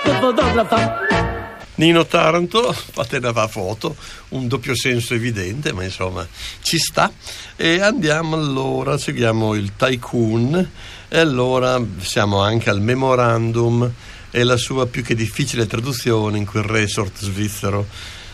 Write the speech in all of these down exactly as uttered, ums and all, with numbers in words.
fotografa. Nino Taranto, fate una foto, un doppio senso evidente, ma insomma ci sta. E andiamo allora, seguiamo il Tycoon, e allora siamo anche al memorandum e la sua più che difficile traduzione in quel resort svizzero.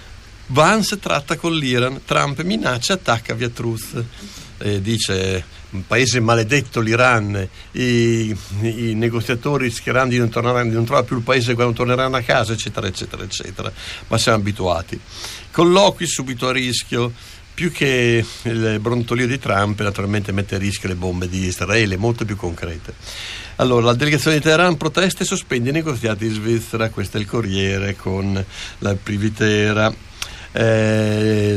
Vance tratta con l'Iran, Trump minaccia, attacca via Truth. E dice: un paese maledetto l'Iran, i, i negoziatori schierando di non, tornare, di non trovare più il paese quando torneranno a casa, eccetera eccetera eccetera, ma siamo abituati. Colloqui subito a rischio, più che il brontolio di Trump naturalmente mette a rischio le bombe di Israele, molto più concrete. Allora, la delegazione di Teheran protesta e sospende i negoziati in Svizzera, questo è il Corriere con la Privitera. Eh,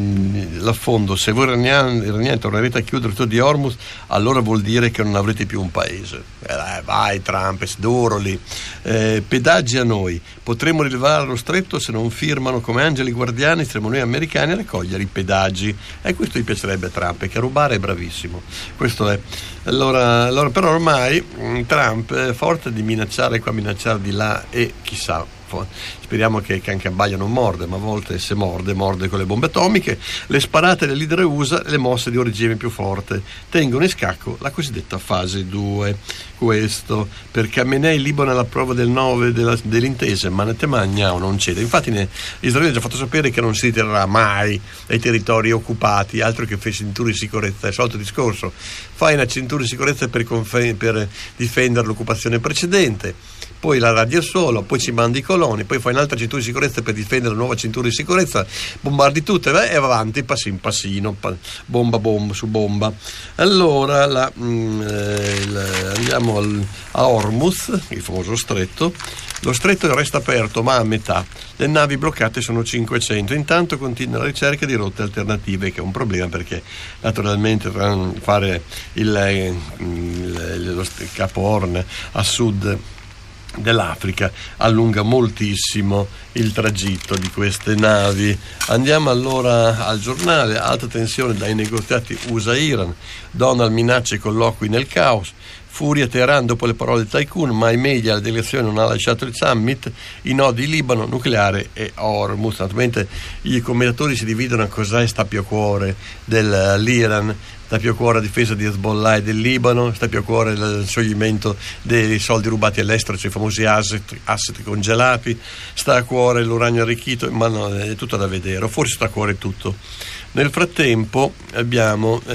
l'affondo: se voi iraniani, iraniani tornerete a chiudere tutto di Hormuz, allora vuol dire che non avrete più un paese. Eh, vai Trump, è duro lì. Eh, pedaggi a noi, potremmo rilevare lo stretto se non firmano come angeli guardiani, saremo noi americani a raccogliere i pedaggi. E questo gli piacerebbe a Trump, che a rubare è bravissimo. Questo è. Allora, allora però ormai Trump è forte di minacciare qua, minacciare di là, e chissà, speriamo che Cancabaia non morde, ma a volte se morde, morde con le bombe atomiche. Le sparate del leader U S A, le mosse di un regime più forte tengono in scacco la cosiddetta fase due. Questo perché Khamenei il Libano alla prova del nove della, dell'intesa, ma ne te magna o non cede. Infatti ne, Israele ha già fatto sapere che non si ritirerà mai dai territori occupati, altro che fai cinture di sicurezza. È il solito discorso: fai una cintura di sicurezza per, conf- per difendere l'occupazione precedente, poi la radi al suolo, poi ci mandi i coloni, poi fai un'altra cintura di sicurezza per difendere la nuova cintura di sicurezza, bombardi tutte, beh, e va avanti passin passino, bomba bomba su bomba. Allora la, mh, eh, andiamo al, a Hormuz, il famoso stretto. Lo stretto resta aperto ma a metà, le navi bloccate sono cinquecento. Intanto continua la ricerca di rotte alternative, che è un problema perché naturalmente fare il, il, lo Capo Horn a sud dell'Africa allunga moltissimo il tragitto di queste navi. Andiamo allora al giornale. Alta tensione dai negoziati U S A-Iran, Donald minaccia i colloqui nel caos, furia Teheran dopo le parole del Tycoon, ma ai media la delegazione non ha lasciato il summit, i nodi Libano, nucleare e Hormuz. Naturalmente i commentatori si dividono a cosa sta più a cuore dell'Iran. Sta più a cuore la difesa di Hezbollah e del Libano, sta più a cuore il scioglimento dei soldi rubati all'estero, cioè i famosi asset, asset congelati, sta a cuore l'uranio arricchito, ma no, è tutto da vedere, o forse sta a cuore tutto. Nel frattempo abbiamo